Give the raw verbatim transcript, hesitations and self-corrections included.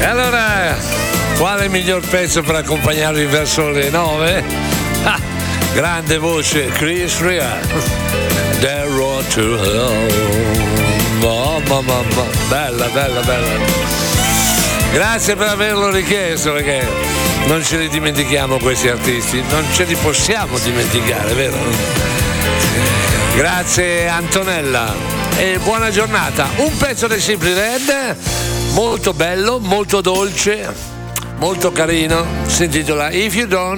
E allora, quale miglior pezzo per accompagnarvi verso le nove? Ah, grande voce, Chris Rea, The Road to Hell. Mamma, mamma, bella, bella, bella. Grazie per averlo richiesto, perché non ce li dimentichiamo questi artisti, non ce li possiamo dimenticare, vero? Grazie Antonella e buona giornata. Un pezzo dei Simply Red, molto bello, molto dolce, molto carino, si intitola If You Don't